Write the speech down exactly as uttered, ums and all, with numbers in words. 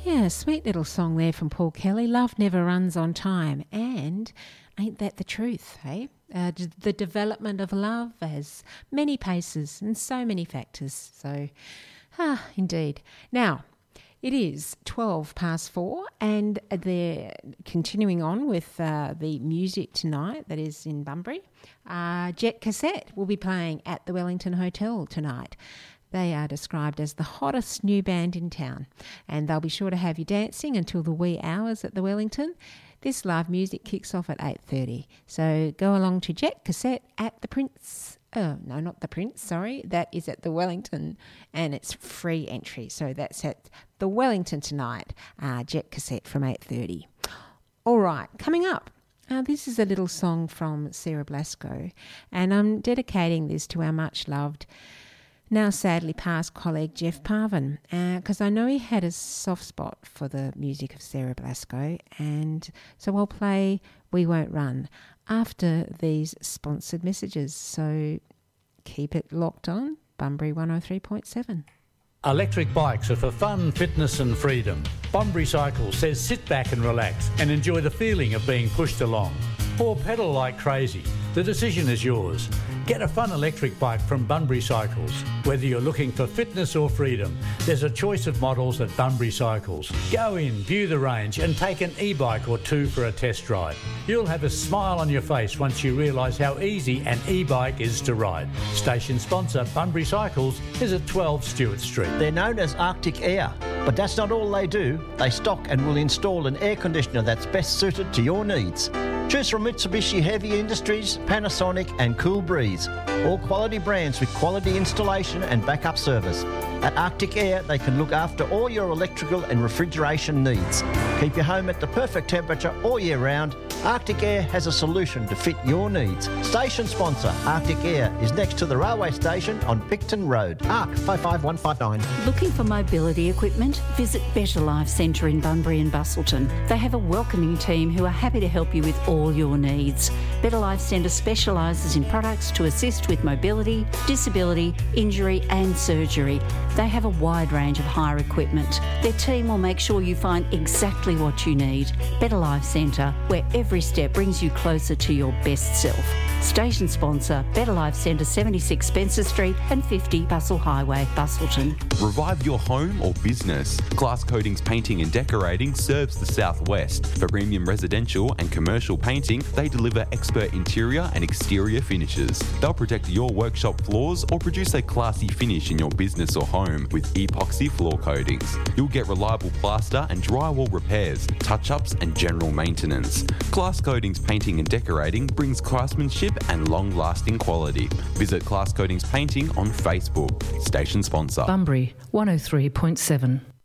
Yeah, sweet little song there from Paul Kelly. Love never runs on time. And ain't that the truth, hey? Uh, d- the development of love has many paces and so many factors. So, ah, indeed. Now, it is twelve past four and they're continuing on with uh, the music tonight that is in Bunbury. Uh, Jet Cassette will be playing at the Wellington Hotel tonight. They are described as the hottest new band in town, and they'll be sure to have you dancing until the wee hours at the Wellington. This live music kicks off at eight thirty, so go along to Jet Cassette at the Prince. Oh, no, not the Prince, sorry. That is at the Wellington, and it's free entry. So that's at the Wellington tonight, uh, Jet Cassette from eight thirty. All right, coming up. Uh, this is a little song from Sarah Blasco, and I'm dedicating this to our much-loved, now sadly past colleague Jeff Parvin, because uh, I know he had a soft spot for the music of Sarah Blasco, and so I'll play We Won't Run after these sponsored messages. So keep it locked on, Bunbury one oh three point seven. Electric bikes are for fun, fitness and freedom. Bunbury Cycles says sit back and relax and enjoy the feeling of being pushed along. Or pedal like crazy. The decision is yours. Get a fun electric bike from Bunbury Cycles. Whether you're looking for fitness or freedom, there's a choice of models at Bunbury Cycles. Go in, view the range and take an e-bike or two for a test drive. You'll have a smile on your face once you realise how easy an e-bike is to ride. Station sponsor Bunbury Cycles is at twelve Stewart Street. They're known as Arctic Air, but that's not all they do. They stock and will install an air conditioner that's best suited to your needs. Choose from Mitsubishi Heavy Industries, Panasonic and Cool Breeze. All quality brands with quality installation and backup service. At Arctic Air, they can look after all your electrical and refrigeration needs. Keep your home at the perfect temperature all year round. Arctic Air has a solution to fit your needs. Station sponsor Arctic Air is next to the railway station on Picton Road. A R C five five one five nine. Looking for mobility equipment? Visit Better Life Centre in Bunbury and Bustleton. They have a welcoming team who are happy to help you with all your needs. Better Life Centre specialises in products to assist with mobility, disability, injury and surgery. They have a wide range of hire equipment. Their team will make sure you find exactly what you need. Better Life Centre, where every step brings you closer to your best self. Station sponsor, Better Life Centre, seventy-six Spencer Street and fifty Bustle Highway, Bustleton. Revive your home or business. Glass Coatings Painting and Decorating serves the southwest. For premium residential and commercial painting, they deliver expert interior and exterior finishes. They'll protect your workshop floors or produce a classy finish in your business or home with epoxy floor coatings. You'll get reliable plaster and drywall repairs, touch-ups and general maintenance. Glass Coatings Painting and Decorating brings craftsmanship and long-lasting quality. Visit Glass Coatings Painting on Facebook. Station sponsor. Bunbury one oh three point seven.